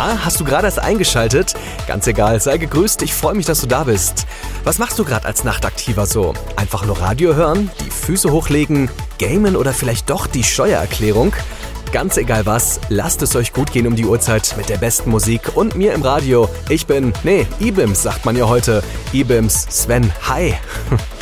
Na, hast du gerade erst eingeschaltet? Ganz egal, sei gegrüßt, ich freue mich, dass du da bist. Was machst du gerade als Nachtaktiver so? Einfach nur Radio hören, die Füße hochlegen, gamen oder vielleicht doch die Steuererklärung? Ganz egal was, lasst es euch gut gehen um die Uhrzeit mit der besten Musik und mir im Radio. Ich bin, Ibims sagt man ja heute. Ibims Sven, hi.